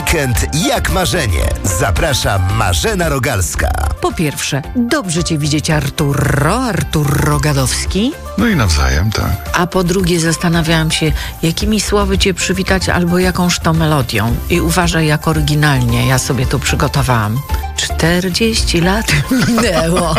weekend jak marzenie. Zaprasza Marzena Rogalska. Po pierwsze, dobrze cię widzieć, Artur Rogadowski. No i nawzajem, tak. A po drugie, zastanawiałam się, jakimi słowy cię przywitać albo jakąż to melodią. I uważaj, jak oryginalnie ja sobie tu przygotowałam. 40 lat minęło.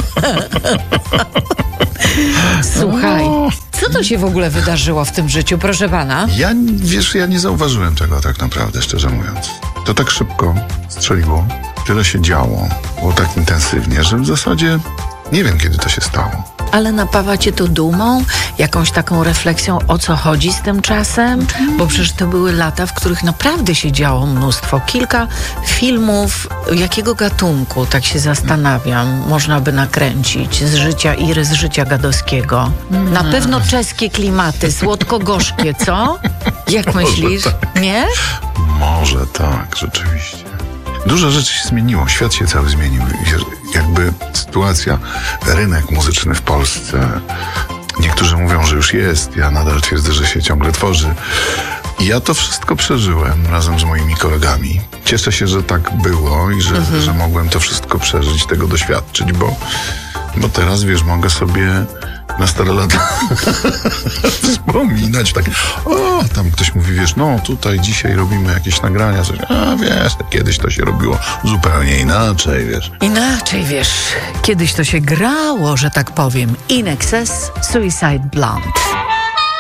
Słuchaj, co to się w ogóle wydarzyło w tym życiu, proszę pana? Ja nie zauważyłem tego tak naprawdę, szczerze mówiąc. To tak szybko strzeliło. Tyle się działo. Było tak intensywnie, że w zasadzie nie wiem, kiedy to się stało. Ale napawa cię to dumą? Jakąś taką refleksją, o co chodzi z tym czasem? Bo przecież to były lata, w których naprawdę się działo mnóstwo. Kilka filmów, jakiego gatunku, tak się zastanawiam, można by nakręcić z życia Iry, z życia Gadowskiego. Na pewno czeskie klimaty, słodko-gorzkie, co? Jak myślisz? Nie? Może tak, rzeczywiście. Dużo rzeczy się zmieniło, świat się cały zmienił. Jakby sytuacja, rynek muzyczny w Polsce. Niektórzy mówią, że już jest, ja nadal twierdzę, że się ciągle tworzy. I ja to wszystko przeżyłem razem z moimi kolegami. Cieszę się, że tak było i że mogłem to wszystko przeżyć, tego doświadczyć, bo teraz, wiesz, mogę sobie na stare lata wspominać tak, tam ktoś mówi, wiesz, no tutaj dzisiaj robimy jakieś nagrania, coś, wiesz, kiedyś to się robiło zupełnie inaczej, wiesz. Inaczej, wiesz, kiedyś to się grało, że tak powiem. In Excess, Suicide Blonde.